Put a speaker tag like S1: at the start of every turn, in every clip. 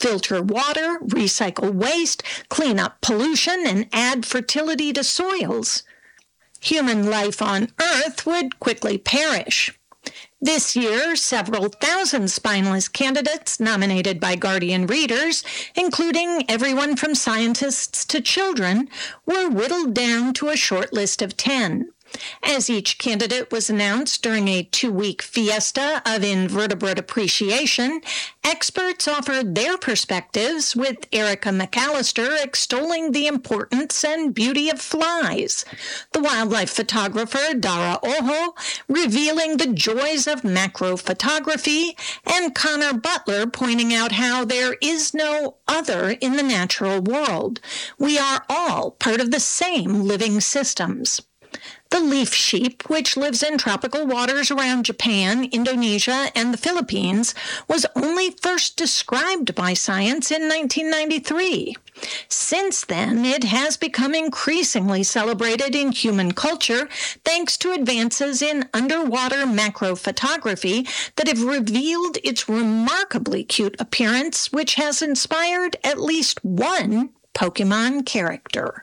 S1: filter water, recycle waste, clean up pollution, and add fertility to soils. Human life on Earth would quickly perish. This year, several thousand spineless candidates nominated by Guardian readers, including everyone from scientists to children, were whittled down to a short list of 10. As each candidate was announced during a 2-week fiesta of invertebrate appreciation, experts offered their perspectives, with Erica McAllister extolling the importance and beauty of flies, the wildlife photographer Dara Ojo revealing the joys of macro photography, and Connor Butler pointing out how there is no other in the natural world. We are all part of the same living systems. The leaf sheep, which lives in tropical waters around Japan, Indonesia, and the Philippines, was only first described by science in 1993. Since then, it has become increasingly celebrated in human culture thanks to advances in underwater macro photography that have revealed its remarkably cute appearance, which has inspired at least one Pokemon character.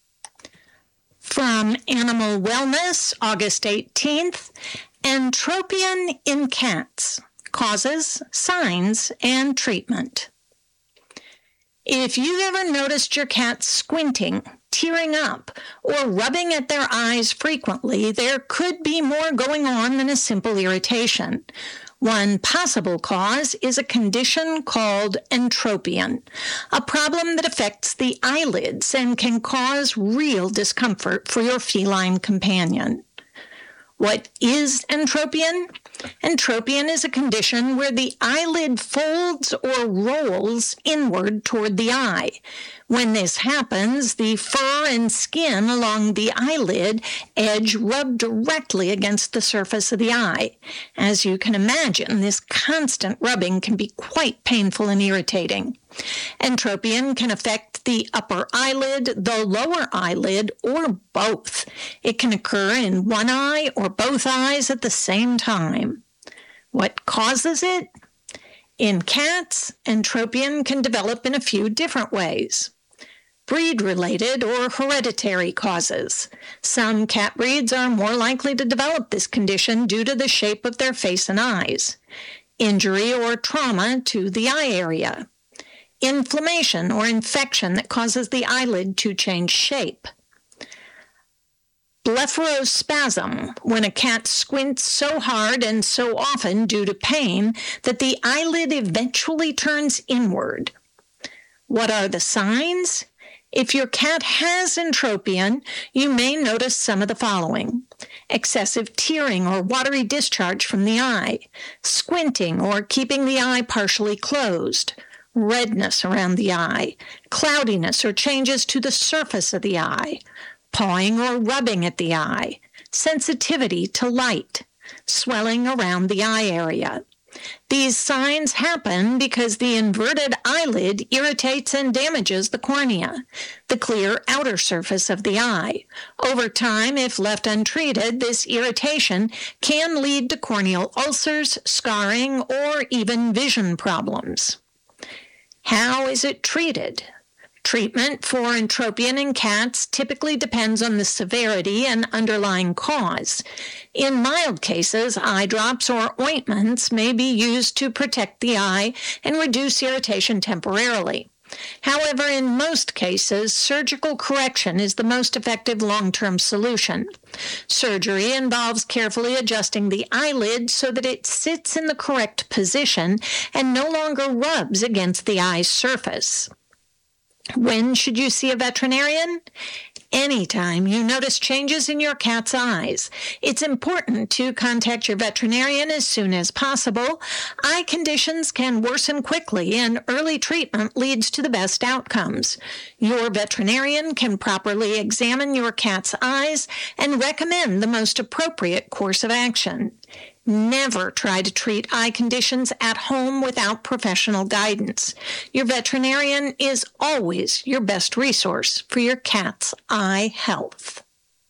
S1: From Animal Wellness, August 18th, Entropion in Cats, Causes, Signs, and Treatment. If you've ever noticed your cat squinting, tearing up, or rubbing at their eyes frequently, there could be more going on than a simple irritation. One possible cause is a condition called entropion, a problem that affects the eyelids and can cause real discomfort for your feline companion. What is entropion? Entropion is a condition where the eyelid folds or rolls inward toward the eye. When this happens, the fur and skin along the eyelid edge rub directly against the surface of the eye. As you can imagine, this constant rubbing can be quite painful and irritating. Entropion can affect the upper eyelid, the lower eyelid, or both. It can occur in one eye or both eyes at the same time. What causes it? In cats, entropion can develop in a few different ways. Breed-related or hereditary causes. Some cat breeds are more likely to develop this condition due to the shape of their face and eyes. Injury or trauma to the eye area. Inflammation or infection that causes the eyelid to change shape. Blepharospasm, when a cat squints so hard and so often due to pain that the eyelid eventually turns inward. What are the signs? If your cat has entropion, you may notice some of the following: excessive tearing or watery discharge from the eye, squinting or keeping the eye partially closed, redness around the eye, cloudiness or changes to the surface of the eye, pawing or rubbing at the eye, sensitivity to light, swelling around the eye area. These signs happen because the inverted eyelid irritates and damages the cornea, the clear outer surface of the eye. Over time, if left untreated, this irritation can lead to corneal ulcers, scarring, or even vision problems. How is it treated? Treatment for entropion in cats typically depends on the severity and underlying cause. In mild cases, eye drops or ointments may be used to protect the eye and reduce irritation temporarily. However, in most cases, surgical correction is the most effective long-term solution. Surgery involves carefully adjusting the eyelid so that it sits in the correct position and no longer rubs against the eye's surface. When should you see a veterinarian? Anytime you notice changes in your cat's eyes. It's important to contact your veterinarian as soon as possible. Eye conditions can worsen quickly, and early treatment leads to the best outcomes. Your veterinarian can properly examine your cat's eyes and recommend the most appropriate course of action. Never try to treat eye conditions at home without professional guidance. Your veterinarian is always your best resource for your cat's eye health.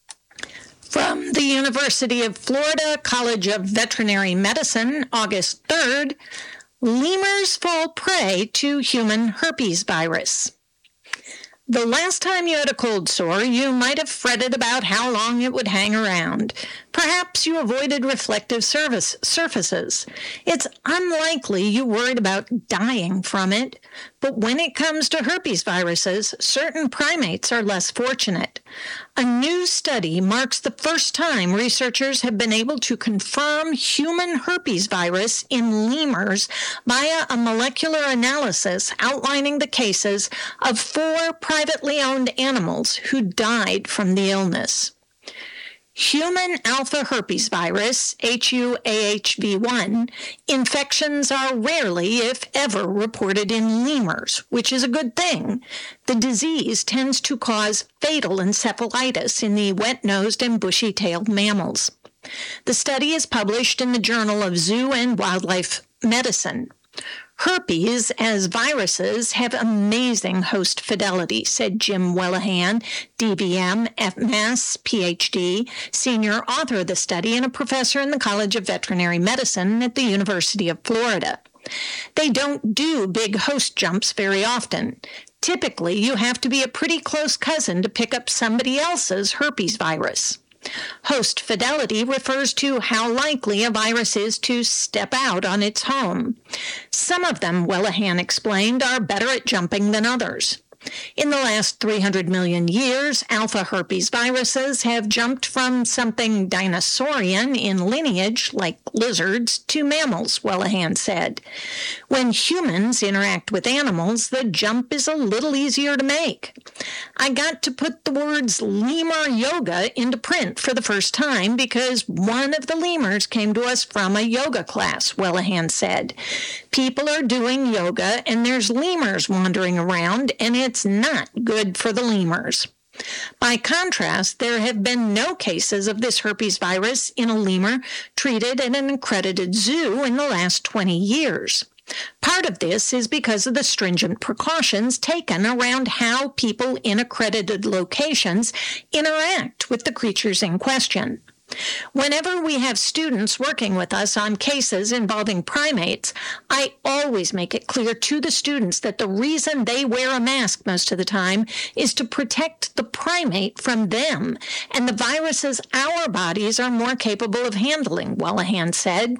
S1: From the University of Florida College of Veterinary Medicine, August 3rd, Lemurs fall prey to human herpes virus. The last time you had a cold sore, you might have fretted about how long it would hang around. Perhaps you avoided reflective surfaces. It's unlikely you worried about dying from it. But when it comes to herpes viruses, certain primates are less fortunate. A new study marks the first time researchers have been able to confirm human herpes virus in lemurs via a molecular analysis outlining the cases of 4 privately owned animals who died from the illness. Human alpha herpes virus, HUAHV1, infections are rarely, if ever, reported in lemurs, which is a good thing. The disease tends to cause fatal encephalitis in the wet-nosed and bushy-tailed mammals. The study is published in the Journal of Zoo and Wildlife Medicine. Herpes, as viruses, have amazing host fidelity, said Jim Wellahan, DVM, MS, PhD, senior author of the study and a professor in the College of Veterinary Medicine at the University of Florida. They don't do big host jumps very often. Typically, you have to be a pretty close cousin to pick up somebody else's herpes virus. Host fidelity refers to how likely a virus is to step out on its home. Some of them, Wellahan explained, are better at jumping than others. In the last 300 million years, alpha herpes viruses have jumped from something dinosaurian in lineage, like lizards, to mammals, Wellahan said. When humans interact with animals, the jump is a little easier to make. I got to put the words lemur yoga into print for the first time because one of the lemurs came to us from a yoga class, Wellahan said. People are doing yoga and there's lemurs wandering around, and it's not good for the lemurs. By contrast, there have been no cases of this herpes virus in a lemur treated at an accredited zoo in the last 20 years. Part of this is because of the stringent precautions taken around how people in accredited locations interact with the creatures in question. Whenever we have students working with us on cases involving primates, I always make it clear to the students that the reason they wear a mask most of the time is to protect the primate from them and the viruses our bodies are more capable of handling, Wellahan said.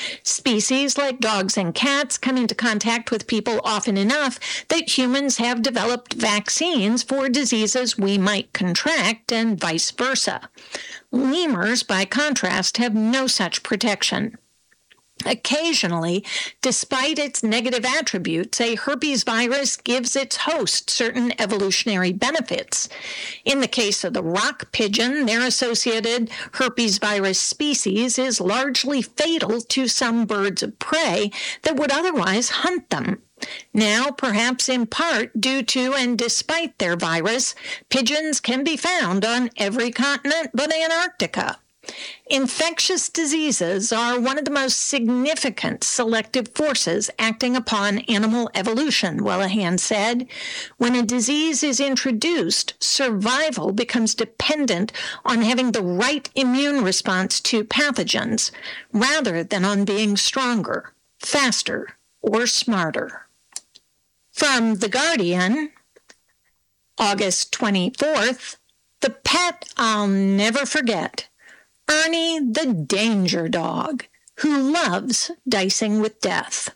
S1: Species like dogs and cats come into contact with people often enough that humans have developed vaccines for diseases we might contract and vice versa. Lemurs, by contrast, have no such protection. Occasionally, despite its negative attributes, a herpes virus gives its host certain evolutionary benefits. In the case of the rock pigeon, their associated herpes virus species is largely fatal to some birds of prey that would otherwise hunt them. Now, perhaps in part due to and despite their virus, pigeons can be found on every continent but Antarctica. Infectious diseases are one of the most significant selective forces acting upon animal evolution, Wellahan said. When a disease is introduced, survival becomes dependent on having the right immune response to pathogens, rather than on being stronger, faster, or smarter. From The Guardian, August 24th, the pet I'll never forget, Ernie the Danger Dog, who loves dicing with death.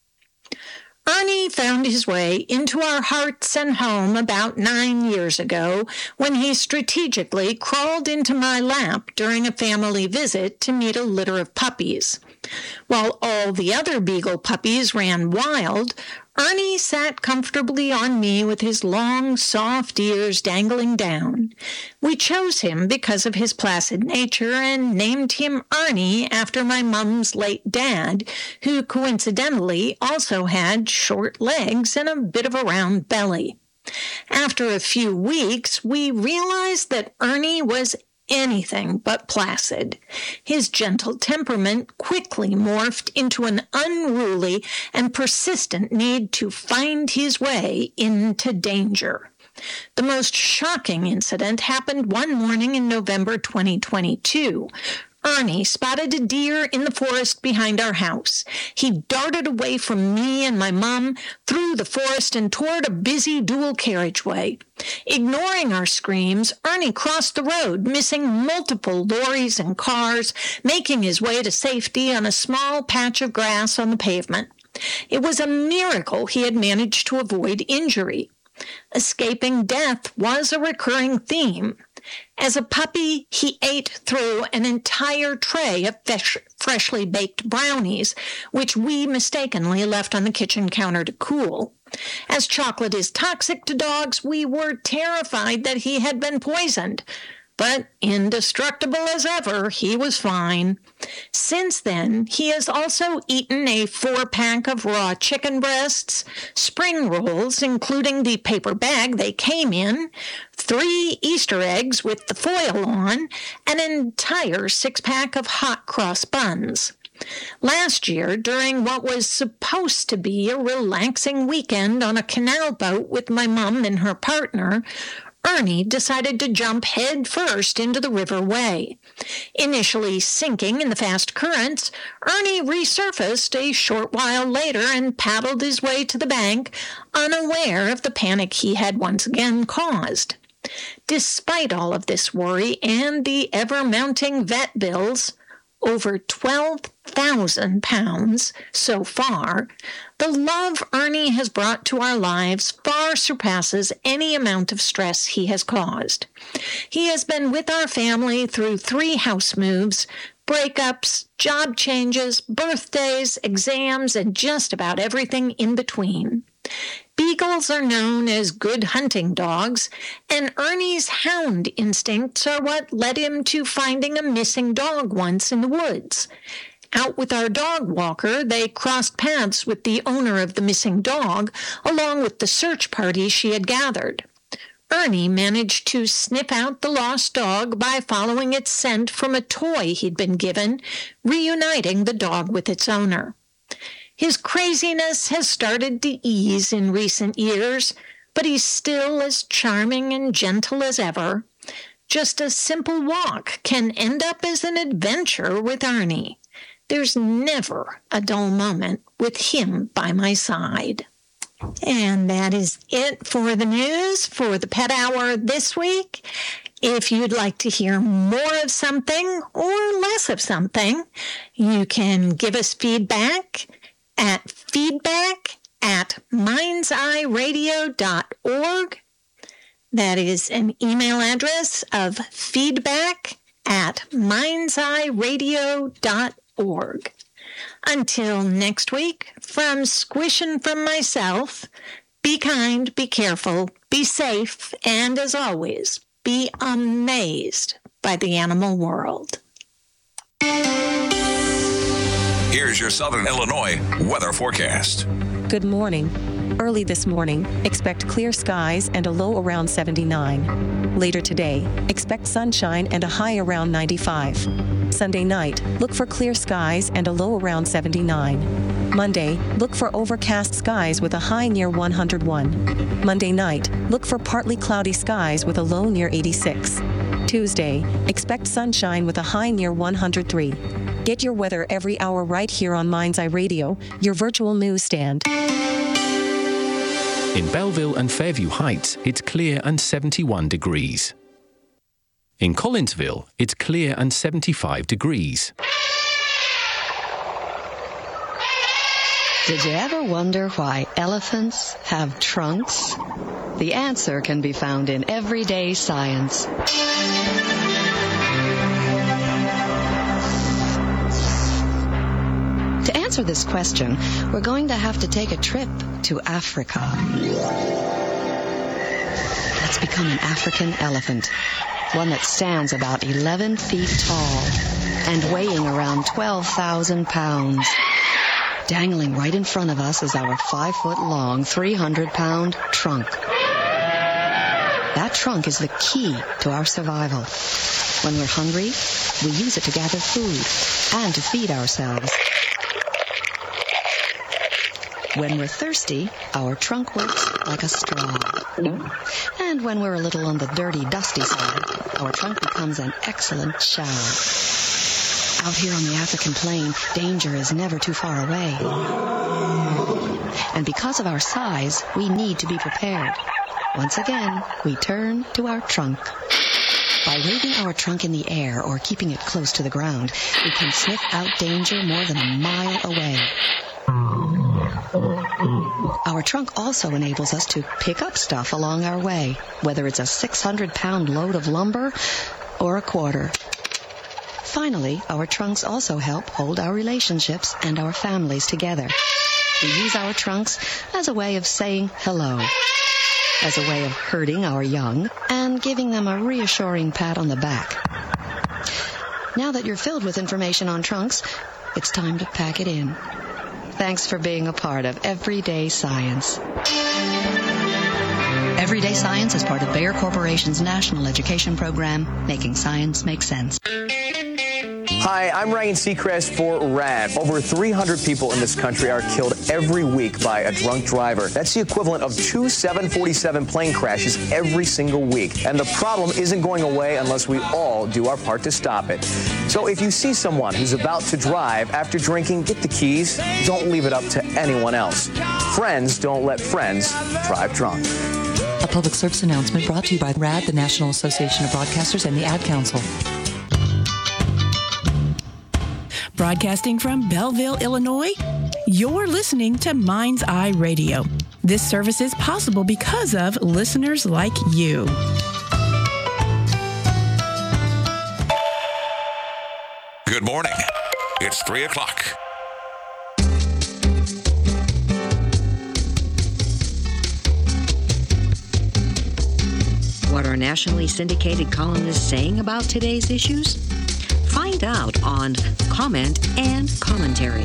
S1: Ernie found his way into our hearts and home about 9 years ago when he strategically crawled into my lap during a family visit to meet a litter of puppies. While all the other beagle puppies ran wild, Ernie sat comfortably on me with his long, soft ears dangling down. We chose him because of his placid nature and named him Ernie after my mum's late dad, who coincidentally also had short legs and a bit of a round belly. After a few weeks, we realized that Ernie was anything but placid. His gentle temperament quickly morphed into an unruly and persistent need to find his way into danger. The most shocking incident happened one morning in November 2022. Ernie spotted a deer in the forest behind our house. He darted away from me and my mom through the forest and toward a busy dual carriageway. Ignoring our screams, Ernie crossed the road, missing multiple lorries and cars, making his way to safety on a small patch of grass on the pavement. It was a miracle he had managed to avoid injury. Escaping death was a recurring theme. As a puppy, he ate through an entire tray of freshly baked brownies, which we mistakenly left on the kitchen counter to cool. As chocolate is toxic to dogs, we were terrified that he had been poisoned. But indestructible as ever, he was fine. Since then, he has also eaten a 4-pack of raw chicken breasts, spring rolls, including the paper bag they came in, 3 Easter eggs with the foil on, and an entire 6-pack of hot cross buns. Last year, during what was supposed to be a relaxing weekend on a canal boat with my mom and her partner, Ernie decided to jump head first into the River Wey. Initially sinking in the fast currents, Ernie resurfaced a short while later and paddled his way to the bank, unaware of the panic he had once again caused. Despite all of this worry and the ever-mounting vet bills, over 12,000 pounds so far, the love Ernie has brought to our lives far surpasses any amount of stress he has caused. He has been with our family through 3 house moves, breakups, job changes, birthdays, exams, and just about everything in between. Beagles are known as good hunting dogs, and Ernie's hound instincts are what led him to finding a missing dog once in the woods. Out with our dog walker, they crossed paths with the owner of the missing dog, along with the search party she had gathered. Ernie managed to sniff out the lost dog by following its scent from a toy he'd been given, reuniting the dog with its owner. His craziness has started to ease in recent years, but he's still as charming and gentle as ever. Just a simple walk can end up as an adventure with Ernie. There's never a dull moment with him by my side. And that is it for the news for the Pet Hour this week. If you'd like to hear more of something or less of something, you can give us feedback at feedback@mindseyeradio.org. That is an email address of feedback@mindseyeradio.org. Until next week, from Squish and from myself, be kind, be careful, be safe, and as always, be amazed by the animal world.
S2: Here's your Southern Illinois weather forecast.
S3: Good morning. Early this morning, expect clear skies and a low around 79. Later today, expect sunshine and a high around 95. Sunday night, look for clear skies and a low around 79. Monday, look for overcast skies with a high near 101. Monday night, look for partly cloudy skies with a low near 86. Tuesday, expect sunshine with a high near 103. Get your weather every hour right here on Mind's Eye Radio, your virtual newsstand.
S4: In Belleville and Fairview Heights, it's clear and 71 degrees. In Collinsville, it's clear and 75 degrees.
S5: Did you ever wonder why elephants have trunks? The answer can be found in everyday science. To answer this question, we're going to have to take a trip to Africa. Let's become an African elephant, one that stands about 11 feet tall and weighing around 12,000 pounds. Dangling right in front of us is our 5-foot-long, 300-pound trunk. That trunk is the key to our survival. When we're hungry, we use it to gather food and to feed ourselves. When we're thirsty, our trunk works like a straw. And when we're a little on the dirty, dusty side, our trunk becomes an excellent shower. Out here on the African plain, danger is never too far away. And because of our size, we need to be prepared. Once again, we turn to our trunk. By waving our trunk in the air or keeping it close to the ground, we can sniff out danger more than a mile away. Our trunk also enables us to pick up stuff along our way, whether it's a 600-pound load of lumber or a quarter. Finally, our trunks also help hold our relationships and our families together. We use our trunks as a way of saying hello, as a way of herding our young and giving them a reassuring pat on the back. Now that you're filled with information on trunks, it's time to pack it in. Thanks for being a part of Everyday Science. Everyday Science is part of Bayer Corporation's National Education Program, making science make sense.
S6: Hi, I'm Ryan Seacrest for RAD. Over 300 people in this country are killed every week by a drunk driver. That's the equivalent of 2 747 plane crashes every single week. And the problem isn't going away unless we all do our part to stop it. So if you see someone who's about to drive after drinking, get the keys. Don't leave it up to anyone else. Friends don't let friends drive drunk.
S7: A public service announcement brought to you by RAD, the National Association of Broadcasters, and the Ad Council.
S8: Broadcasting from Belleville, Illinois, you're listening to Mind's Eye Radio. This service is possible because of listeners like you.
S2: Good morning. It's 3 o'clock.
S9: What are nationally syndicated columnists saying about today's issues? Find out on Comment and Commentary.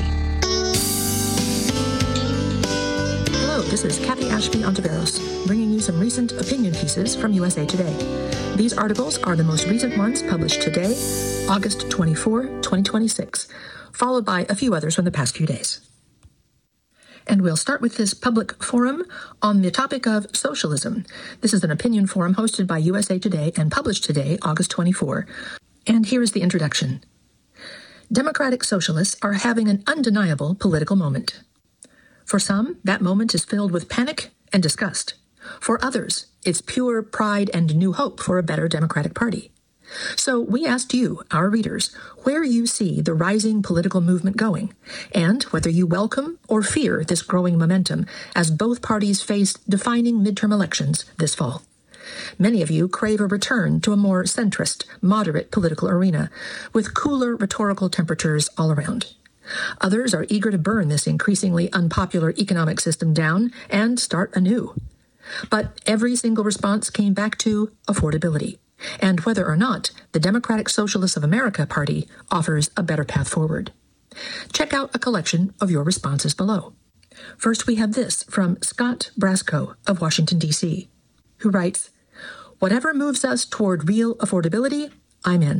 S10: Hello, this is Kathy Ashby Ontiveros, bringing you some recent opinion pieces from USA Today. These articles are the most recent ones published today, August 24, 2026, followed by a few others from the past few days. And we'll start with this public forum on the topic of socialism. This is an opinion forum hosted by USA Today and published today, August 24. And here is the introduction. Democratic socialists are having an undeniable political moment. For some, that moment is filled with panic and disgust. For others, it's pure pride and new hope for a better Democratic Party. So we asked you, our readers, where you see the rising political movement going, and whether you welcome or fear this growing momentum as both parties face defining midterm elections this fall. Many of you crave a return to a more centrist, moderate political arena, with cooler rhetorical temperatures all around. Others are eager to burn this increasingly unpopular economic system down and start anew. But every single response came back to affordability, and whether or not the Democratic Socialists of America Party offers a better path forward. Check out a collection of your responses below. First, we have this from Scott Brasco of Washington, D.C., who writes, "Whatever moves us toward real affordability, I'm in.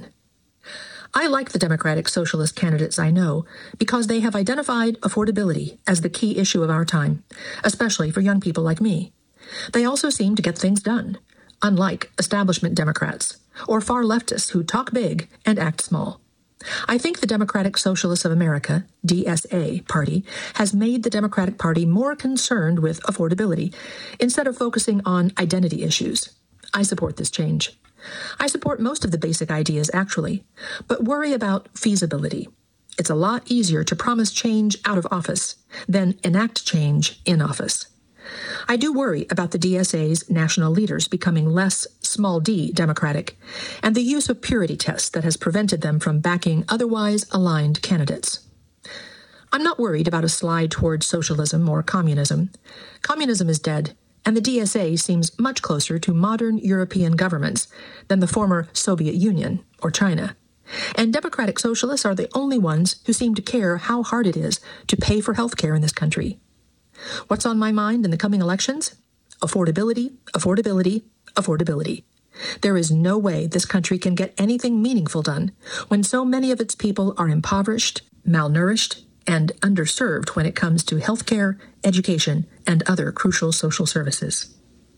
S10: I like the Democratic Socialist candidates I know because they have identified affordability as the key issue of our time, especially for young people like me. They also seem to get things done, unlike establishment Democrats or far leftists who talk big and act small. I think the Democratic Socialists of America, DSA, party has made the Democratic Party more concerned with affordability instead of focusing on identity issues. I support this change. I support most of the basic ideas, actually, but worry about feasibility. It's a lot easier to promise change out of office than enact change in office. I do worry about the DSA's national leaders becoming less small d Democratic and the use of purity tests that has prevented them from backing otherwise aligned candidates. I'm not worried about a slide towards socialism or communism. Communism is dead, and the DSA seems much closer to modern European governments than the former Soviet Union or China. And Democratic Socialists are the only ones who seem to care how hard it is to pay for health care in this country. What's on my mind in the coming elections? Affordability, affordability, affordability. There is no way this country can get anything meaningful done when so many of its people are impoverished, malnourished, and underserved when it comes to healthcare, education, and other crucial social services.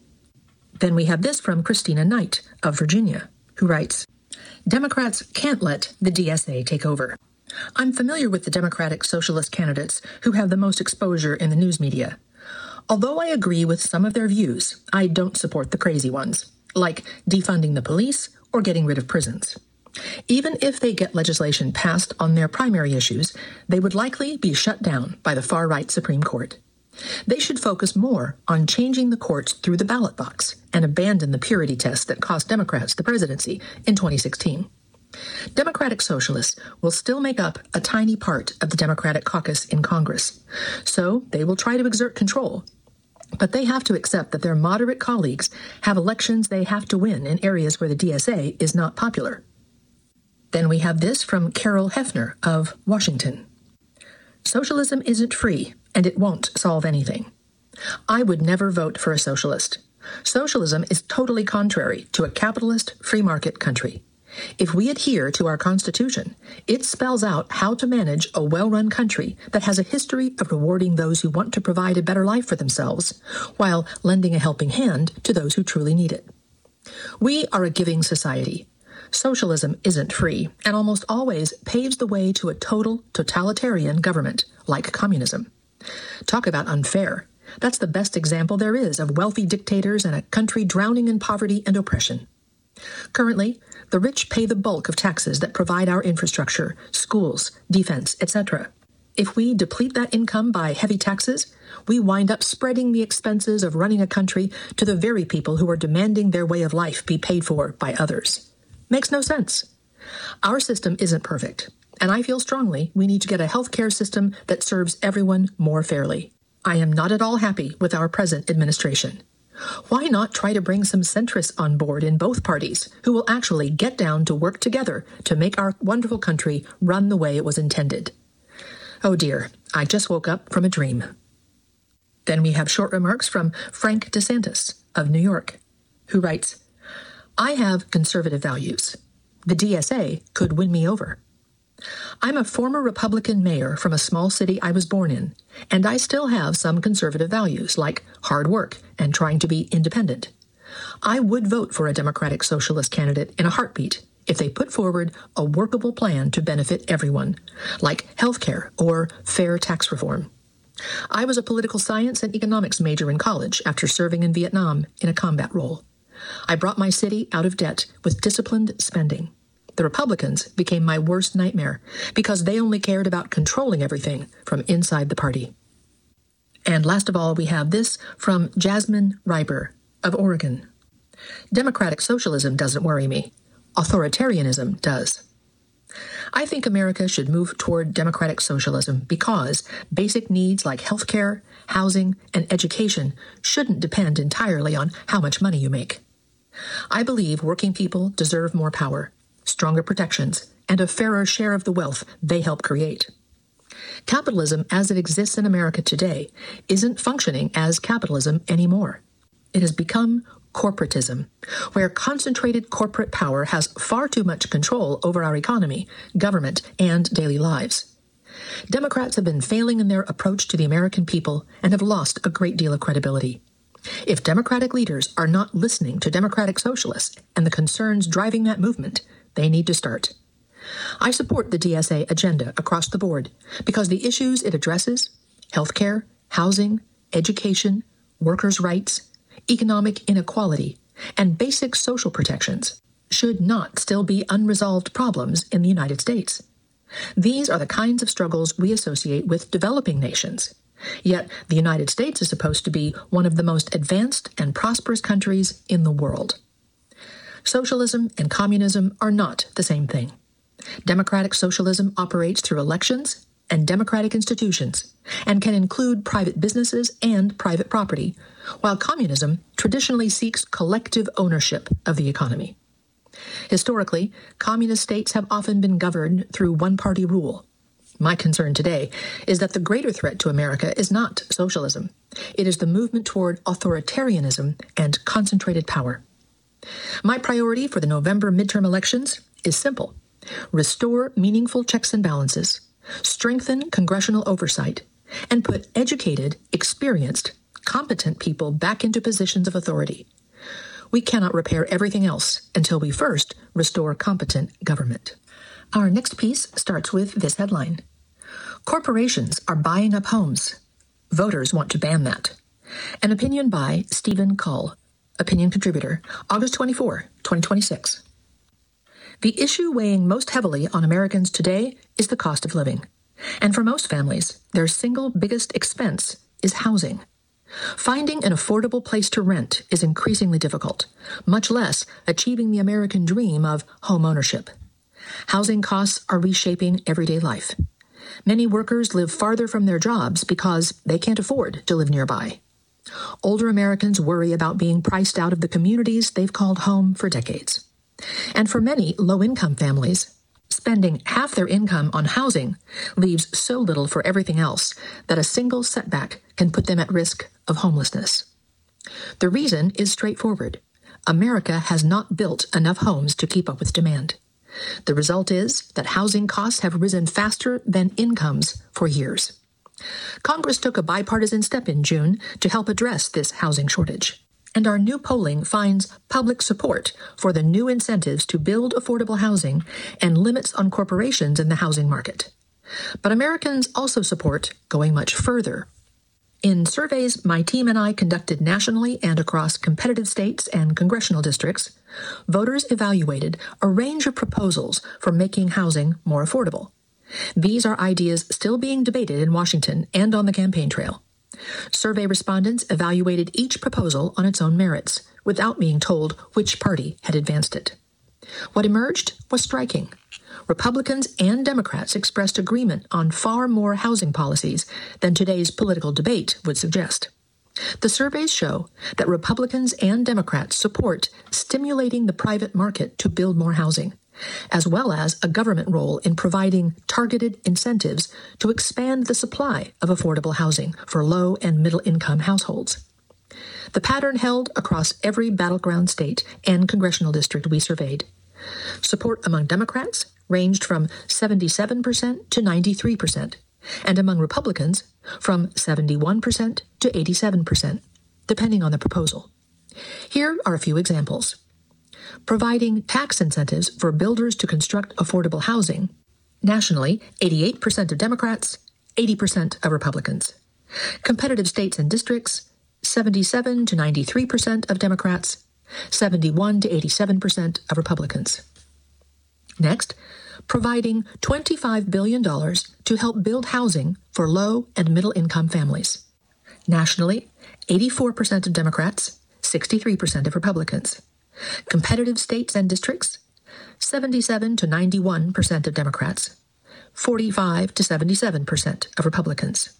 S10: Then we have this from Christina Knight of Virginia, who writes, Democrats can't let the DSA take over. I'm familiar with the Democratic Socialist candidates who have the most exposure in the news media. Although I agree with some of their views, I don't support the crazy ones, like defunding the police or getting rid of prisons. Even if they get legislation passed on their primary issues, they would likely be shut down by the far-right Supreme Court. They should focus more on changing the courts through the ballot box and abandon the purity test that cost Democrats the presidency in 2016. Democratic Socialists will still make up a tiny part of the Democratic caucus in Congress, so they will try to exert control. But they have to accept that their moderate colleagues have elections they have to win in areas where the DSA is not popular. Then we have this from Carol Hefner of Washington. Socialism isn't free, and it won't solve anything. I would never vote for a socialist. Socialism is totally contrary to a capitalist, free market country. If we adhere to our Constitution, it spells out how to manage a well-run country that has a history of rewarding those who want to provide a better life for themselves, while lending a helping hand to those who truly need it. We are a giving society. Socialism isn't free, and almost always paves the way to a total totalitarian government, like communism. Talk about unfair. That's the best example there is of wealthy dictators and a country drowning in poverty and oppression. Currently, the rich pay the bulk of taxes that provide our infrastructure, schools, defense, etc. If we deplete that income by heavy taxes, we wind up spreading the expenses of running a country to the very people who are demanding their way of life be paid for by others. Makes no sense. Our system isn't perfect, and I feel strongly we need to get a healthcare system that serves everyone more fairly. I am not at all happy with our present administration. Why not try to bring some centrists on board in both parties who will actually get down to work together to make our wonderful country run the way it was intended? Oh dear, I just woke up from a dream. Then we have short remarks from Frank DeSantis of New York, who writes, I have conservative values. The DSA could win me over. I'm a former Republican mayor from a small city I was born in, and I still have some conservative values like hard work and trying to be independent. I would vote for a Democratic Socialist candidate in a heartbeat if they put forward a workable plan to benefit everyone, like health care or fair tax reform. I was a political science and economics major in college after serving in Vietnam in a combat role. I brought my city out of debt with disciplined spending. The Republicans became my worst nightmare because they only cared about controlling everything from inside the party. And last of all, we have this from Jasmine Reiber of Oregon. Democratic socialism doesn't worry me. Authoritarianism does. I think America should move toward democratic socialism because basic needs like healthcare, housing, and education shouldn't depend entirely on how much money you make. I believe working people deserve more power, stronger protections, and a fairer share of the wealth they help create. Capitalism as it exists in America today isn't functioning as capitalism anymore. It has become corporatism, where concentrated corporate power has far too much control over our economy, government, and daily lives. Democrats have been failing in their approach to the American people and have lost a great deal of credibility. If Democratic leaders are not listening to Democratic Socialists and the concerns driving that movement, they need to start. I support the DSA agenda across the board because the issues it addresses, healthcare, housing, education, workers' rights, economic inequality, and basic social protections, should not still be unresolved problems in the United States. These are the kinds of struggles we associate with developing nations. Yet the United States is supposed to be one of the most advanced and prosperous countries in the world. Socialism and communism are not the same thing. Democratic socialism operates through elections and democratic institutions, and can include private businesses and private property, while communism traditionally seeks collective ownership of the economy. Historically, communist states have often been governed through one-party rule. My concern today is that the greater threat to America is not socialism. It is the movement toward authoritarianism and concentrated power. My priority for the November midterm elections is simple. Restore meaningful checks and balances, strengthen congressional oversight, and put educated, experienced, competent people back into positions of authority. We cannot repair everything else until we first restore competent government. Our next piece starts with this headline. Corporations are buying up homes. Voters want to ban that. An opinion by Stephen Cull, opinion contributor, August 24, 2026. The issue weighing most heavily on Americans today is the cost of living. And for most families, their single biggest expense is housing. Finding an affordable place to rent is increasingly difficult, much less achieving the American dream of home ownership. Housing costs are reshaping everyday life. Many workers live farther from their jobs because they can't afford to live nearby. Older Americans worry about being priced out of the communities they've called home for decades. And for many low-income families, spending half their income on housing leaves so little for everything else that a single setback can put them at risk of homelessness. The reason is straightforward. America has not built enough homes to keep up with demand. The result is that housing costs have risen faster than incomes for years. Congress took a bipartisan step in June to help address this housing shortage. And our new polling finds public support for the new incentives to build affordable housing and limits on corporations in the housing market. But Americans also support going much further. In surveys my team and I conducted nationally and across competitive states and congressional districts, voters evaluated a range of proposals for making housing more affordable. These are ideas still being debated in Washington and on the campaign trail. Survey respondents evaluated each proposal on its own merits, without being told which party had advanced it. What emerged was striking. Republicans and Democrats expressed agreement on far more housing policies than today's political debate would suggest. The surveys show that Republicans and Democrats support stimulating the private market to build more housing, as well as a government role in providing targeted incentives to expand the supply of affordable housing for low and middle-income households. The pattern held across every battleground state and congressional district we surveyed. Support among Democrats ranged from 77% to 93%, and among Republicans from 71% to 87%, depending on the proposal. Here are a few examples. Providing tax incentives for builders to construct affordable housing. Nationally, 88% of Democrats, 80% of Republicans. Competitive states and districts, 77 to 93% of Democrats, 71 to 87% of Republicans. Next, providing $25 billion to help build housing for low and middle-income families. Nationally, 84% of Democrats, 63% of Republicans. Competitive states and districts, 77 to 91% of Democrats, 45 to 77% of Republicans.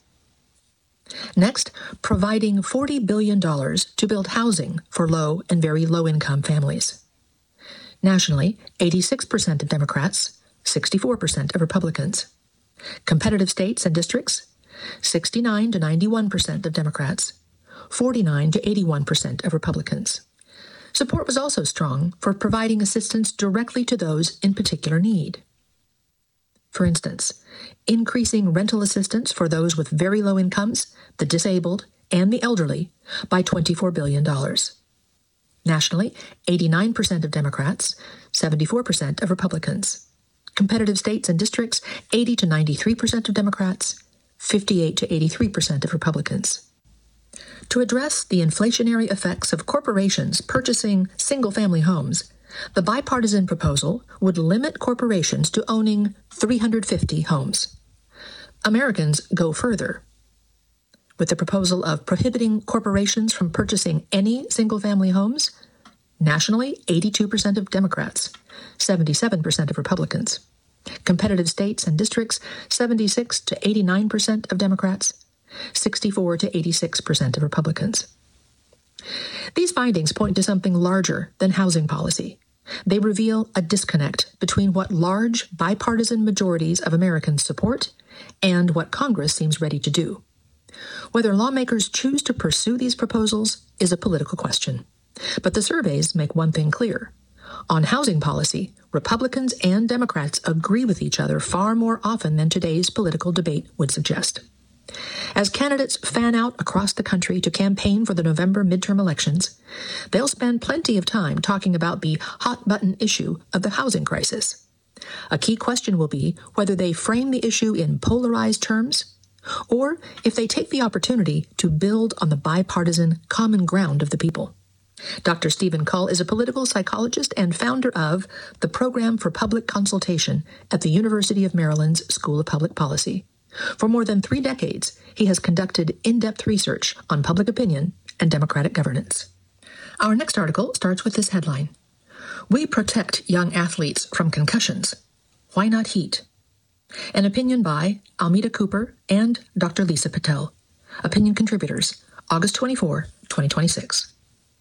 S10: Next, providing $40 billion to build housing for low and very low-income families. Nationally, 86% of Democrats, 64% of Republicans. Competitive states and districts, 69 to 91% of Democrats, 49 to 81% of Republicans. Support was also strong for providing assistance directly to those in particular need. For instance, increasing rental assistance for those with very low incomes, the disabled, and the elderly by $24 billion. Nationally, 89% of Democrats, 74% of Republicans. Competitive states and districts, 80 to 93% of Democrats, 58 to 83% of Republicans. To address the inflationary effects of corporations purchasing single-family homes, the bipartisan proposal would limit corporations to owning 350 homes. Americans go further, with the proposal of prohibiting corporations from purchasing any single-family homes. Nationally, 82% of Democrats, 77% of Republicans. Competitive states and districts, 76 to 89% of Democrats, 64 to 86% of Republicans. These findings point to something larger than housing policy. They reveal a disconnect between what large bipartisan majorities of Americans support and what Congress seems ready to do. Whether lawmakers choose to pursue these proposals is a political question. But the surveys make one thing clear. On housing policy, Republicans and Democrats agree with each other far more often than today's political debate would suggest. As candidates fan out across the country to campaign for the November midterm elections, they'll spend plenty of time talking about the hot-button issue of the housing crisis. A key question will be whether they frame the issue in polarized terms or if they take the opportunity to build on the bipartisan common ground of the people. Dr. Stephen Cull is a political psychologist and founder of the Program for Public Consultation at the University of Maryland's School of Public Policy. For more than 3 decades, he has conducted in-depth research on public opinion and democratic governance. Our next article starts with this headline: "We protect young athletes from concussions. Why not heat?" An opinion by Almeda Cooper and Dr. Lisa Patel. Opinion contributors, August 24, 2026.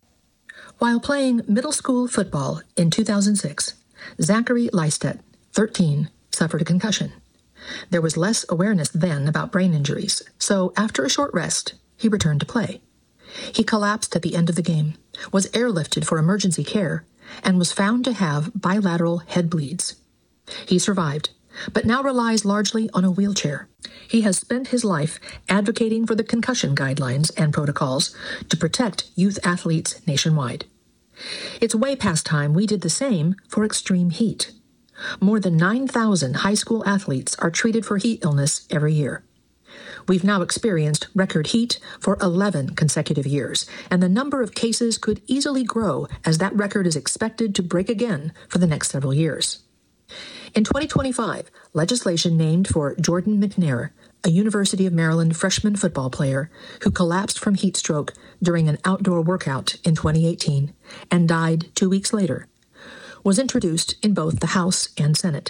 S10: While playing middle school football in 2006, Zachary Leistet, 13, suffered a concussion. There was less awareness then about brain injuries, so after a short rest, he returned to play. He collapsed at the end of the game, was airlifted for emergency care, and was found to have bilateral head bleeds. He survived, but now relies largely on a wheelchair. He has spent his life advocating for the concussion guidelines and protocols to protect youth athletes nationwide. It's way past time we did the same for extreme heat. More than 9,000 high school athletes are treated for heat illness every year. We've now experienced record heat for 11 consecutive years, and the number of cases could easily grow as that record is expected to break again for the next several years. In 2025, legislation named for Jordan McNair, a University of Maryland freshman football player who collapsed from heat stroke during an outdoor workout in 2018 and died 2 weeks later, was introduced in both the House and Senate.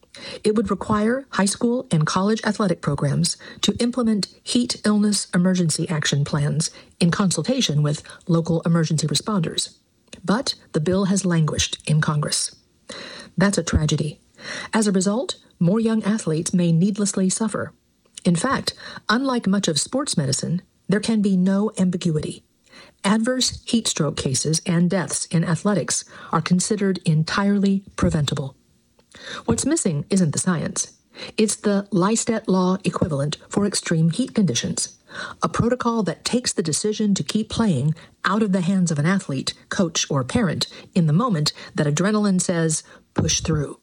S10: It would require high school and college athletic programs to implement heat illness emergency action plans in consultation with local emergency responders. But the bill has languished in Congress. That's a tragedy. As a result, more young athletes may needlessly suffer. In fact, unlike much of sports medicine, there can be no ambiguity. Adverse heat stroke cases and deaths in athletics are considered entirely preventable. What's missing isn't the science. It's the Leistet Law equivalent for extreme heat conditions, a protocol that takes the decision to keep playing out of the hands of an athlete, coach, or parent in the moment that adrenaline says, push through.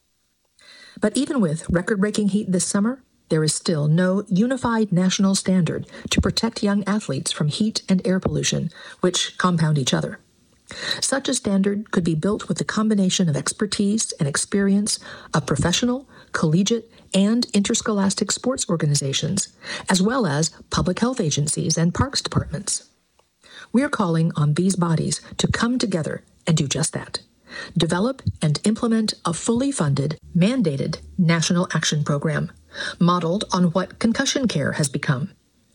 S10: But even with record-breaking heat this summer, there is still no unified national standard to protect young athletes from heat and air pollution, which compound each other. Such a standard could be built with the combination of expertise and experience of professional, collegiate, and interscholastic sports organizations, as well as public health agencies and parks departments. We are calling on these bodies to come together and do just that. Develop and implement a fully funded, mandated national action program, modeled on what concussion care has become.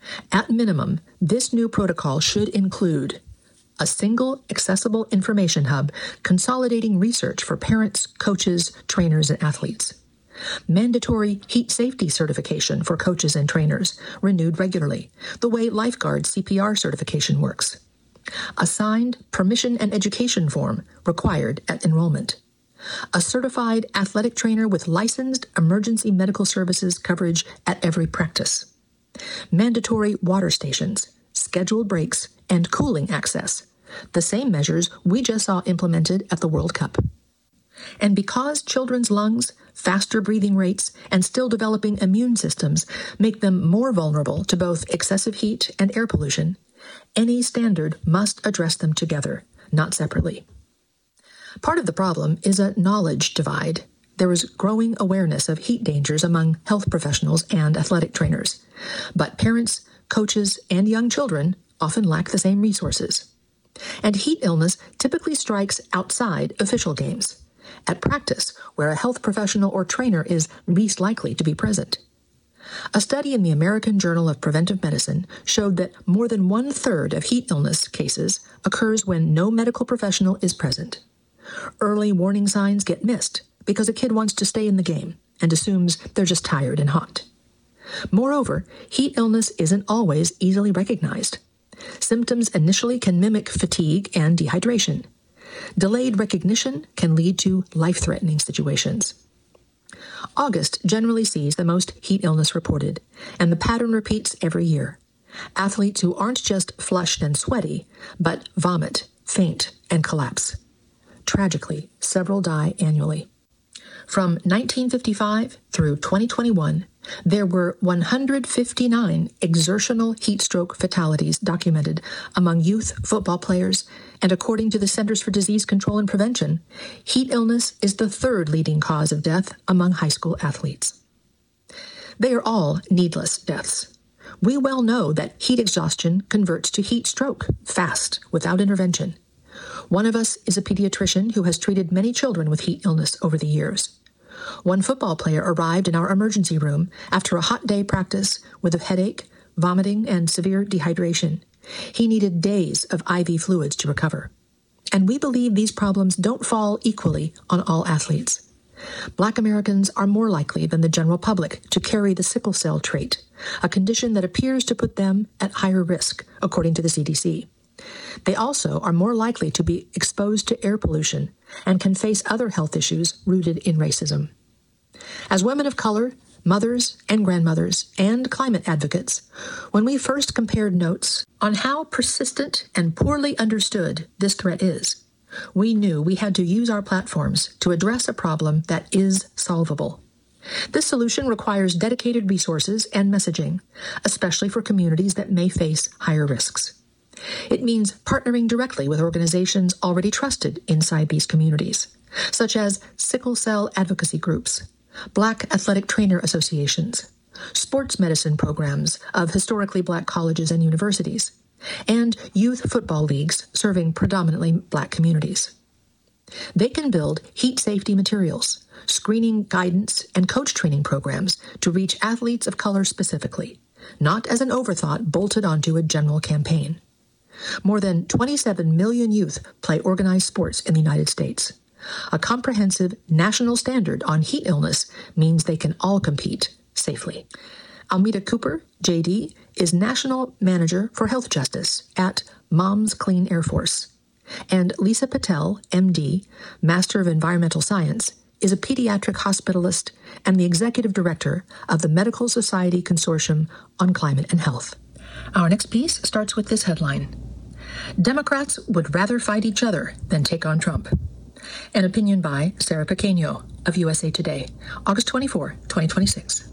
S10: At minimum, this new protocol should include a single accessible information hub consolidating research for parents, coaches, trainers, and athletes. Mandatory heat safety certification for coaches and trainers, renewed regularly, the way lifeguard CPR certification works. A signed permission and education form required at enrollment. A certified athletic trainer with licensed emergency medical services coverage at every practice. Mandatory water stations, scheduled breaks, and cooling access, the same measures we just saw implemented at the World Cup. And because children's lungs, faster breathing rates, and still developing immune systems make them more vulnerable to both excessive heat and air pollution, any standard must address them together, not separately. Part of the problem is a knowledge divide. There is growing awareness of heat dangers among health professionals and athletic trainers, but parents, coaches, and young children often lack the same resources. And heat illness typically strikes outside official games, at practice where a health professional or trainer is least likely to be present. A study in the American Journal of Preventive Medicine showed that more than 1/3 of heat illness cases occurs when no medical professional is present. Early warning signs get missed because a kid wants to stay in the game and assumes they're just tired and hot. Moreover, heat illness isn't always easily recognized. Symptoms initially can mimic fatigue and dehydration. Delayed recognition can lead to life-threatening situations. August generally sees the most heat illness reported, and the pattern repeats every year. Athletes who aren't just flushed and sweaty, but vomit, faint, and collapse. Tragically, several die annually. From 1955 through 2021, there were 159 exertional heat stroke fatalities documented among youth football players, and according to the Centers for Disease Control and Prevention, heat illness is the third leading cause of death among high school athletes. They are all needless deaths. We well know that heat exhaustion converts to heat stroke fast, without intervention. One of us is a pediatrician who has treated many children with heat illness over the years. One football player arrived in our emergency room after a hot day practice with a headache, vomiting, and severe dehydration. He needed days of IV fluids to recover. And we believe these problems don't fall equally on all athletes. Black Americans are more likely than the general public to carry the sickle cell trait, a condition that appears to put them at higher risk, according to the CDC. They also are more likely to be exposed to air pollution and can face other health issues rooted in racism. As women of color, mothers and grandmothers, and climate advocates, when we first compared notes on how persistent and poorly understood this threat is, we knew we had to use our platforms to address a problem that is solvable. This solution requires dedicated resources and messaging, especially for communities that may face higher risks. It means partnering directly with organizations already trusted inside these communities, such as sickle cell advocacy groups, Black athletic trainer associations, sports medicine programs of historically Black colleges and universities, and youth football leagues serving predominantly Black communities. They can build heat safety materials, screening guidance, and coach training programs to reach athletes of color specifically, not as an overthought bolted onto a general campaign. More than 27 million youth play organized sports in the United States. A comprehensive national standard on heat illness means they can all compete safely. Almeda Cooper, JD, is National Manager for Health Justice at Moms Clean Air Force. And Lisa Patel, MD, Master of Environmental Science, is a pediatric hospitalist and the Executive Director of the Medical Society Consortium on Climate and Health. Our next piece starts with this headline: Democrats would rather fight each other than take on Trump. An opinion by Sarah Pequeño of USA Today, August 24, 2026.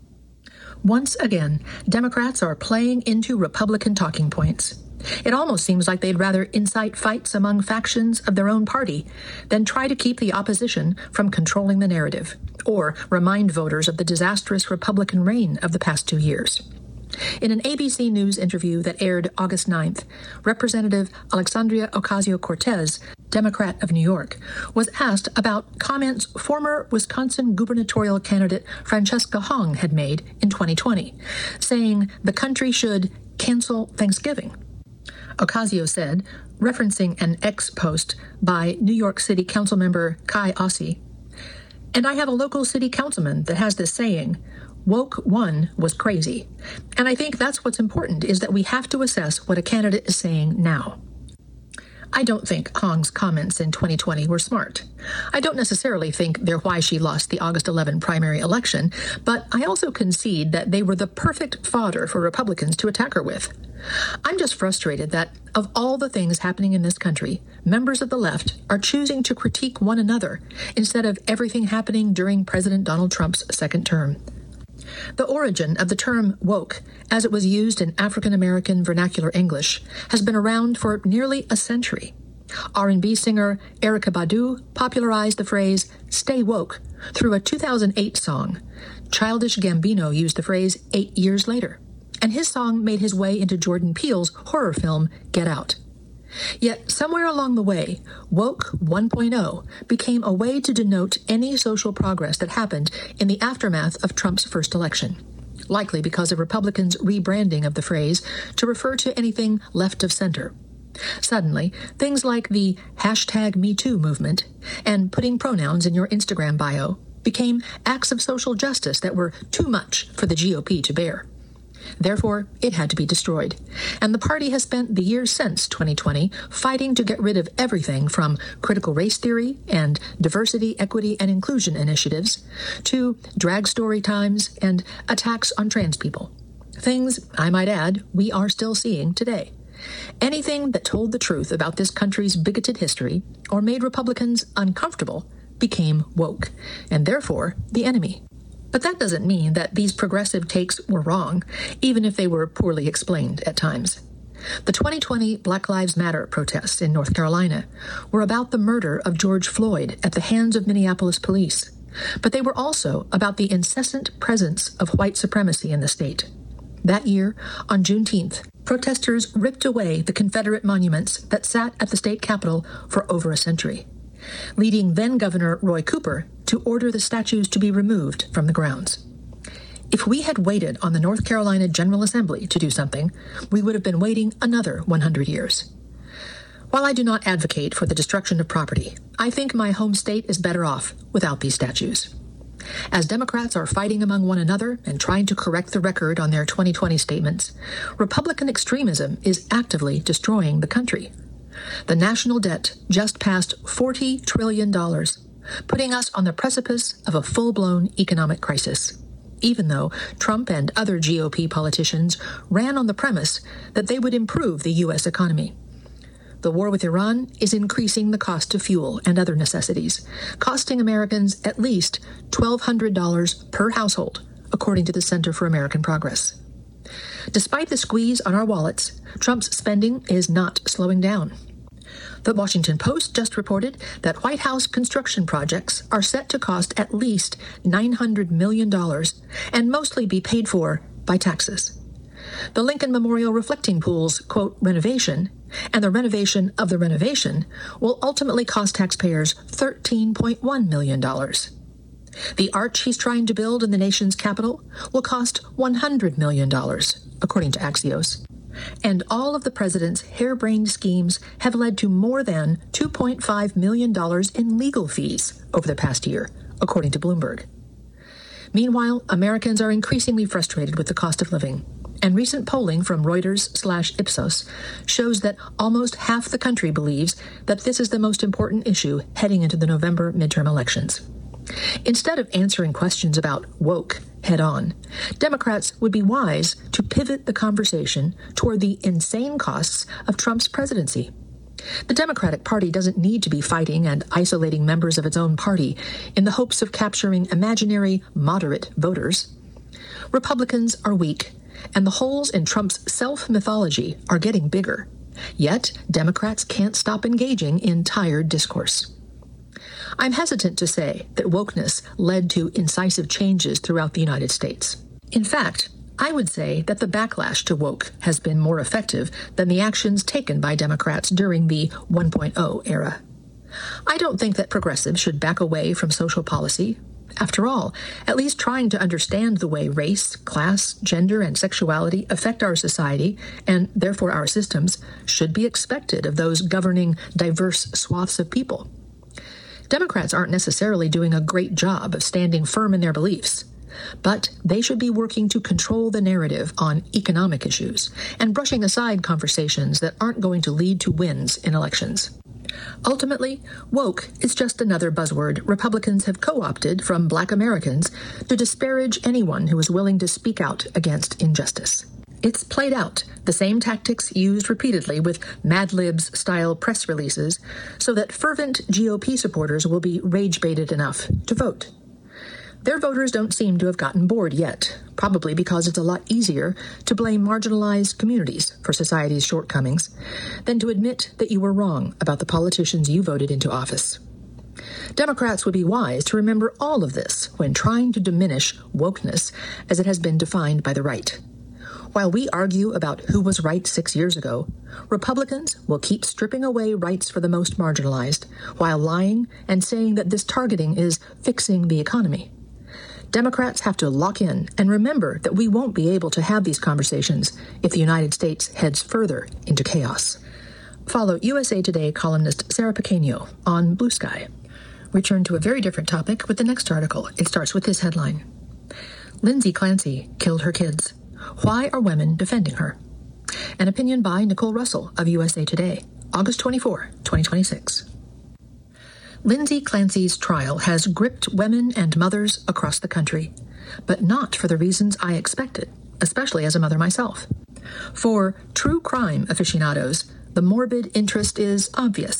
S10: Once again, Democrats are playing into Republican talking points. It almost seems like they'd rather incite fights among factions of their own party than try to keep the opposition from controlling the narrative, or remind voters of the disastrous Republican reign of the past 2 years. In an ABC News interview that aired August 9th, Representative Alexandria Ocasio-Cortez, Democrat of New York, was asked about comments former Wisconsin gubernatorial candidate Francesca Hong had made in 2020, saying the country should cancel Thanksgiving. Ocasio said, referencing an X post by New York City Council member Kai Ossie, "And I have a local city councilman that has this saying, woke one was crazy. And I think that's what's important, is that we have to assess what a candidate is saying now." I don't think Hong's comments in 2020 were smart. I don't necessarily think they're why she lost the August 11 primary election, but I also concede that they were the perfect fodder for Republicans to attack her with. I'm just frustrated that, of all the things happening in this country, members of the left are choosing to critique one another instead of everything happening during President Donald Trump's second term. The origin of the term woke, as it was used in African American vernacular English, has been around for nearly a century. R&B singer Erykah Badu popularized the phrase "stay woke" through a 2008 song. Childish Gambino used the phrase 8 years later, and his song made his way into Jordan Peele's horror film Get Out. Yet, somewhere along the way, Woke 1.0 became a way to denote any social progress that happened in the aftermath of Trump's first election, likely because of Republicans' rebranding of the phrase to refer to anything left of center. Suddenly, things like the #MeToo movement and putting pronouns in your Instagram bio became acts of social justice that were too much for the GOP to bear. Therefore, it had to be destroyed. And the party has spent the years since 2020 fighting to get rid of everything from critical race theory and diversity, equity, and inclusion initiatives to drag story times and attacks on trans people. Things, I might add, we are still seeing today. Anything that told the truth about this country's bigoted history or made Republicans uncomfortable became woke, and therefore the enemy. But that doesn't mean that these progressive takes were wrong, even if they were poorly explained at times. The 2020 Black Lives Matter protests in North Carolina were about the murder of George Floyd at the hands of Minneapolis police, but they were also about the incessant presence of white supremacy in the state. That year, on Juneteenth, protesters ripped away the Confederate monuments that sat at the state capitol for over a century, leading then-Governor Roy Cooper to order the statues to be removed from the grounds. If we had waited on the North Carolina General Assembly to do something, we would have been waiting another 100 years. While I do not advocate for the destruction of property, I think my home state is better off without these statues. As Democrats are fighting among one another and trying to correct the record on their 2020 statements, Republican extremism is actively destroying the country. The national debt just passed $40 trillion, putting us on the precipice of a full-blown economic crisis, even though Trump and other GOP politicians ran on the premise that they would improve the U.S. economy. The war with Iran is increasing the cost of fuel and other necessities, costing Americans at least $1,200 per household, according to the Center for American Progress. Despite the squeeze on our wallets, Trump's spending is not slowing down. The Washington Post just reported that White House construction projects are set to cost at least $900 million and mostly be paid for by taxes. The Lincoln Memorial Reflecting Pool's, quote, renovation and the renovation of the renovation will ultimately cost taxpayers $13.1 million. The arch he's trying to build in the nation's capital will cost $100 million, according to Axios. And all of the president's harebrained schemes have led to more than $2.5 million in legal fees over the past year, according to Bloomberg. Meanwhile, Americans are increasingly frustrated with the cost of living, and recent polling from Reuters/Ipsos shows that almost half the country believes that this is the most important issue heading into the November midterm elections. Instead of answering questions about woke head-on, Democrats would be wise to pivot the conversation toward the insane costs of Trump's presidency. The Democratic Party doesn't need to be fighting and isolating members of its own party in the hopes of capturing imaginary moderate voters. Republicans are weak, and the holes in Trump's self-mythology are getting bigger. Yet, Democrats can't stop engaging in tired discourse. I'm hesitant to say that wokeness led to incisive changes throughout the United States. In fact, I would say that the backlash to woke has been more effective than the actions taken by Democrats during the 1.0 era. I don't think that progressives should back away from social policy. After all, at least trying to understand the way race, class, gender, and sexuality affect our society, and therefore our systems, should be expected of those governing diverse swaths of people. Democrats aren't necessarily doing a great job of standing firm in their beliefs, but they should be working to control the narrative on economic issues and brushing aside conversations that aren't going to lead to wins in elections. Ultimately, woke is just another buzzword Republicans have co-opted from Black Americans to disparage anyone who is willing to speak out against injustice. It's played out, the same tactics used repeatedly with Mad Libs-style press releases, so that fervent GOP supporters will be rage-baited enough to vote. Their voters don't seem to have gotten bored yet, probably because it's a lot easier to blame marginalized communities for society's shortcomings than to admit that you were wrong about the politicians you voted into office. Democrats would be wise to remember all of this when trying to diminish wokeness as it has been defined by the right. While we argue about who was right 6 years ago, Republicans will keep stripping away rights for the most marginalized while lying and saying that this targeting is fixing the economy. Democrats have to lock in and remember that we won't be able to have these conversations if the United States heads further into chaos. Follow USA Today columnist Sarah Pequeño on Blue Sky. Return to a very different topic with the next article. It starts with this headline: Lindsay Clancy killed her kids. Why are women defending her? An opinion by Nicole Russell of USA Today, August 24, 2026. Lindsay Clancy's trial has gripped women and mothers across the country, but not for the reasons I expected, especially as a mother myself. For true crime aficionados, the morbid interest is obvious.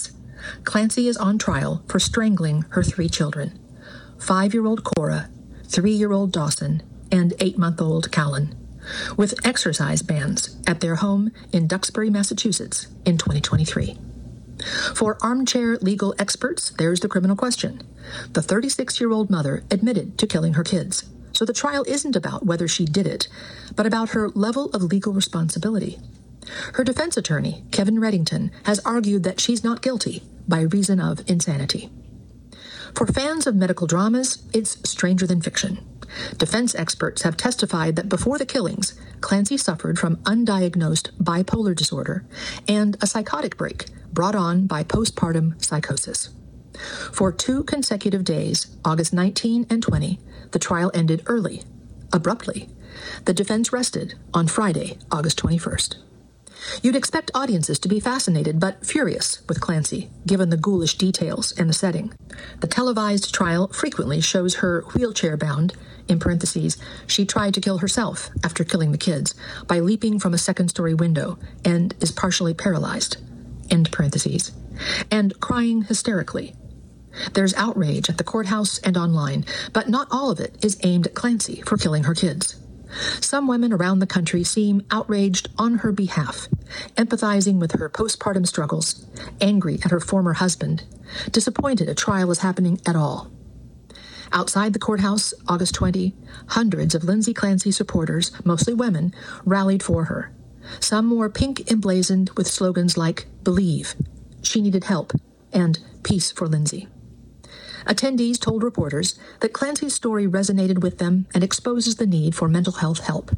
S10: Clancy is on trial for strangling her 3 children, 5-year-old Cora, 3-year-old Dawson, and 8-month-old Callan, with exercise bans at their home in Duxbury, Massachusetts in 2023. For armchair legal experts, there's the criminal question. The 36-year-old mother admitted to killing her kids, so the trial isn't about whether she did it, but about her level of legal responsibility. Her defense attorney, Kevin Reddington, has argued that she's not guilty by reason of insanity. For fans of medical dramas, it's stranger than fiction. Defense experts have testified that before the killings, Clancy suffered from undiagnosed bipolar disorder and a psychotic break brought on by postpartum psychosis. For 2 consecutive days, August 19 and 20, the trial ended early, abruptly. The defense rested on Friday, August 21st. You'd expect audiences to be fascinated but furious with Clancy, given the ghoulish details and the setting. The televised trial frequently shows her wheelchair-bound, in parentheses, she tried to kill herself after killing the kids by leaping from a second-story window and is partially paralyzed, end parentheses, and crying hysterically. There's outrage at the courthouse and online, but not all of it is aimed at Clancy for killing her kids. Some women around the country seem outraged on her behalf, empathizing with her postpartum struggles, angry at her former husband, disappointed a trial is happening at all. Outside the courthouse, August 20, hundreds of Lindsay Clancy supporters, mostly women, rallied for her. Some wore pink emblazoned with slogans like "Believe," "She needed help," and "Peace for Lindsay." Attendees told reporters that Clancy's story resonated with them and exposes the need for mental health help.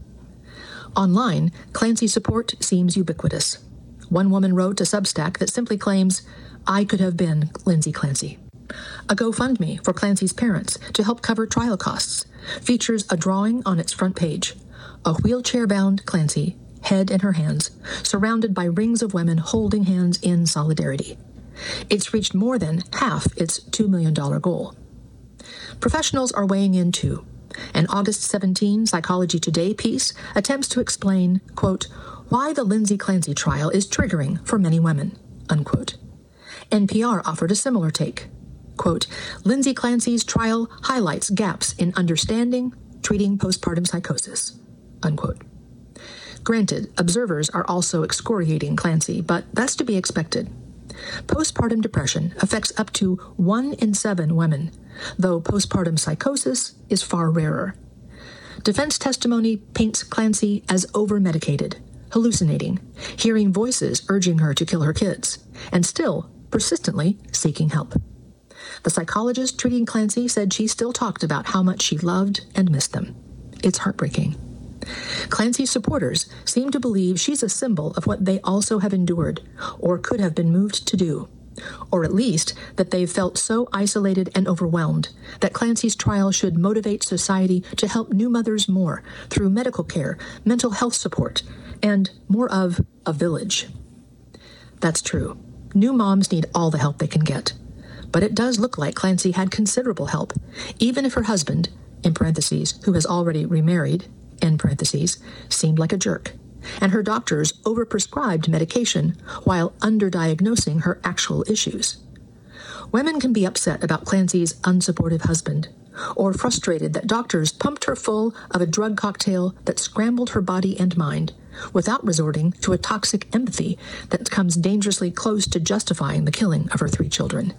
S10: Online, Clancy's support seems ubiquitous. One woman wrote a Substack that simply claims, "I could have been Lindsay Clancy." A GoFundMe for Clancy's parents to help cover trial costs features a drawing on its front page, a wheelchair-bound Clancy, head in her hands, surrounded by rings of women holding hands in solidarity. It's reached more than half its $2 million goal. Professionals are weighing in too. An August 17 Psychology Today piece attempts to explain, quote, why the Lindsay Clancy trial is triggering for many women, unquote. NPR offered a similar take. Quote, Lindsay Clancy's trial highlights gaps in understanding, treating postpartum psychosis, unquote. Granted, observers are also excoriating Clancy, but that's to be expected. Postpartum depression affects up to 1 in 7 women, though postpartum psychosis is far rarer. Defense testimony paints Clancy as over-medicated, hallucinating, hearing voices urging her to kill her kids, and still persistently seeking help. The psychologist treating Clancy said she still talked about how much she loved and missed them. It's heartbreaking. Clancy's supporters seem to believe she's a symbol of what they also have endured, or could have been moved to do, or at least that they've felt so isolated and overwhelmed that Clancy's trial should motivate society to help new mothers more through medical care, mental health support, and more of a village. That's true. New moms need all the help they can get. But it does look like Clancy had considerable help, even if her husband, in parentheses, who has already remarried, end parentheses, seemed like a jerk, and her doctors overprescribed medication while underdiagnosing her actual issues. Women can be upset about Clancy's unsupportive husband, or frustrated that doctors pumped her full of a drug cocktail that scrambled her body and mind, without resorting to a toxic empathy that comes dangerously close to justifying the killing of her 3 children.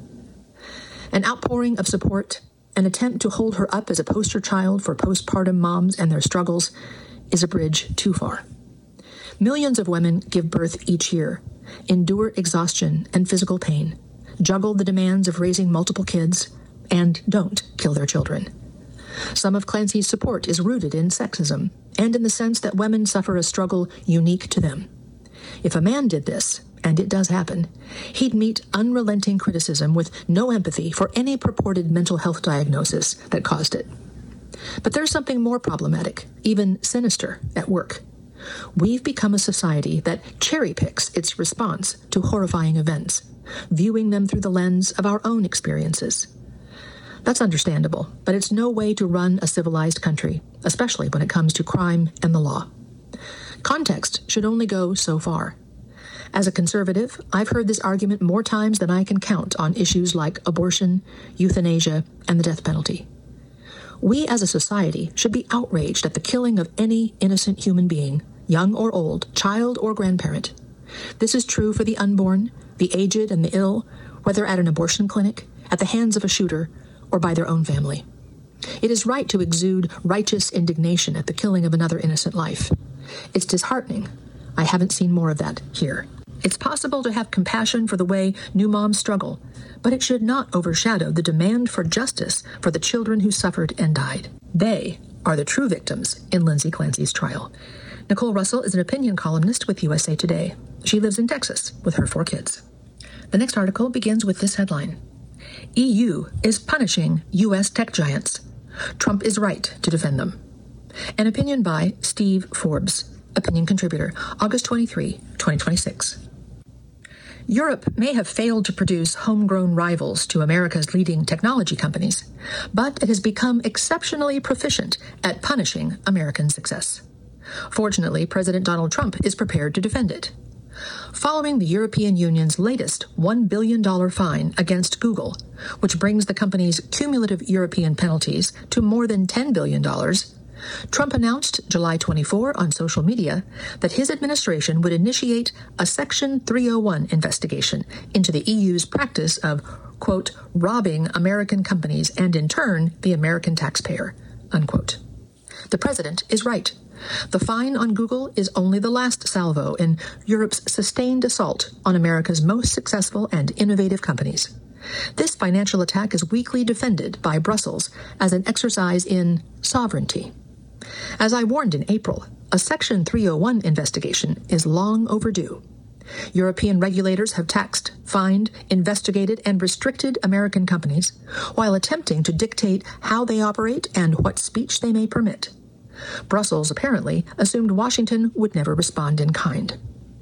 S10: An outpouring of support, an attempt to hold her up as a poster child for postpartum moms and their struggles, is a bridge too far. Millions of women give birth each year, endure exhaustion and physical pain, juggle the demands of raising multiple kids, and don't kill their children. Some of Clancy's support is rooted in sexism, and in the sense that women suffer a struggle unique to them. If a man did this, and it does happen, he'd meet unrelenting criticism with no empathy for any purported mental health diagnosis that caused it. But there's something more problematic, even sinister, at work. We've become a society that cherry-picks its response to horrifying events, viewing them through the lens of our own experiences. That's understandable, but it's no way to run a civilized country, especially when it comes to crime and the law. Context should only go so far. As a conservative, I've heard this argument more times than I can count on issues like abortion, euthanasia, and the death penalty. We as a society should be outraged at the killing of any innocent human being, young or old, child or grandparent. This is true for the unborn, the aged, and the ill, whether at an abortion clinic, at the hands of a shooter, or by their own family. It is right to exude righteous indignation at the killing of another innocent life. It's disheartening. I haven't seen more of that here. It's possible to have compassion for the way new moms struggle, but it should not overshadow the demand for justice for the children who suffered and died. They are the true victims in Lindsay Clancy's trial. Nicole Russell is an opinion columnist with USA Today. She lives in Texas with her 4 kids. The next article begins with this headline: EU is punishing U.S. tech giants. Trump is right to defend them. An opinion by Steve Forbes, opinion contributor, August 23, 2026. Europe may have failed to produce homegrown rivals to America's leading technology companies, but it has become exceptionally proficient at punishing American success. Fortunately, President Donald Trump is prepared to defend it. Following the European Union's latest $1 billion fine against Google, which brings the company's cumulative European penalties to more than $10 billion, Trump announced July 24 on social media that his administration would initiate a Section 301 investigation into the EU's practice of, quote, robbing American companies and, in turn, the American taxpayer, unquote. The president is right. The fine on Google is only the last salvo in Europe's sustained assault on America's most successful and innovative companies. This financial attack is weakly defended by Brussels as an exercise in sovereignty. As I warned in April, a Section 301 investigation is long overdue. European regulators have taxed, fined, investigated, and restricted American companies while attempting to dictate how they operate and what speech they may permit. Brussels apparently assumed Washington would never respond in kind.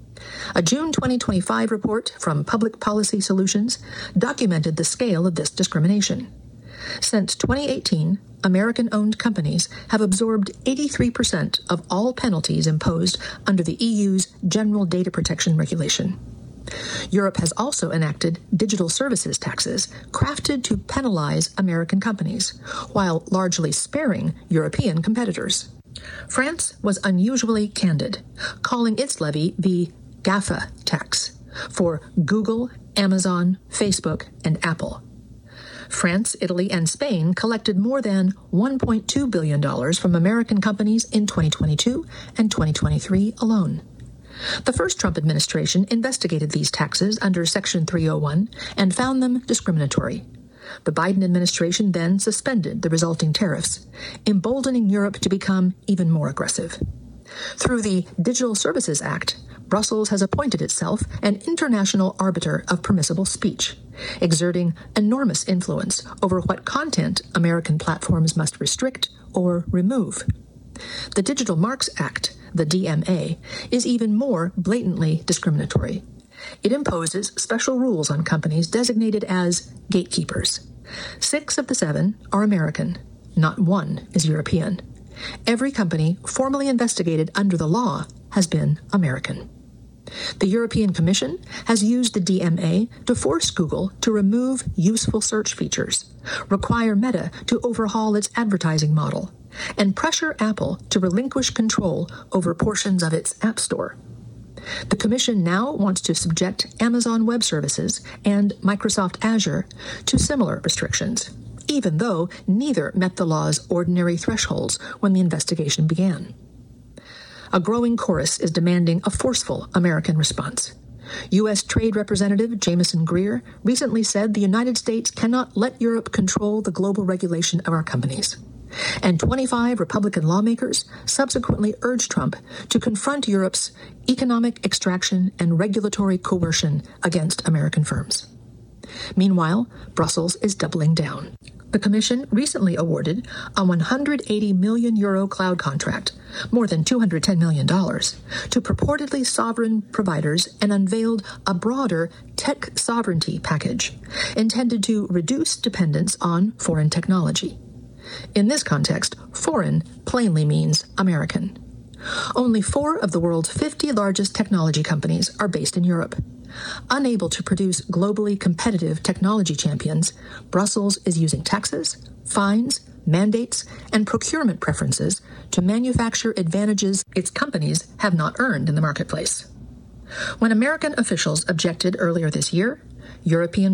S10: A June 2025 report from Public Policy Solutions documented the scale of this discrimination. Since 2018, American-owned companies have absorbed 83% of all penalties imposed under the EU's General Data Protection Regulation. Europe has also enacted digital services taxes crafted to penalize American companies, while largely sparing European competitors. France was unusually candid, calling its levy the GAFA tax for Google, Amazon, Facebook, and Apple. France, Italy, and Spain collected more than $1.2 billion from American companies in 2022 and 2023 alone. The first Trump administration investigated these taxes under Section 301 and found them discriminatory. The Biden administration then suspended the resulting tariffs, emboldening Europe to become even more aggressive. Through the Digital Services Act, Brussels has appointed itself an international arbiter of permissible speech, exerting enormous influence over what content American platforms must restrict or remove. The Digital Marks Act, the DMA, is even more blatantly discriminatory. It imposes special rules on companies designated as gatekeepers. 6 of the 7 are American. Not one is European. Every company formally investigated under the law has been American. The European Commission has used the DMA to force Google to remove useful search features, require Meta to overhaul its advertising model, and pressure Apple to relinquish control over portions of its App Store. The Commission now wants to subject Amazon Web Services and Microsoft Azure to similar restrictions, even though neither met the law's ordinary thresholds when the investigation began. A growing chorus is demanding a forceful American response. U.S. Trade Representative Jameson Greer recently said the United States cannot let Europe control the global regulation of our companies. And 25 Republican lawmakers subsequently urged Trump to confront Europe's economic extraction and regulatory coercion against American firms. Meanwhile, Brussels is doubling down. The Commission recently awarded a €180 million cloud contract, more than $210 million, to purportedly sovereign providers and unveiled a broader tech sovereignty package intended to reduce dependence on foreign technology. In this context, foreign plainly means American. Only 4 of the world's 50 largest technology companies are based in Europe. Unable to produce globally competitive technology champions, Brussels is using taxes, fines, mandates, and procurement preferences to manufacture advantages its companies have not earned in the marketplace. When American officials objected earlier this year, European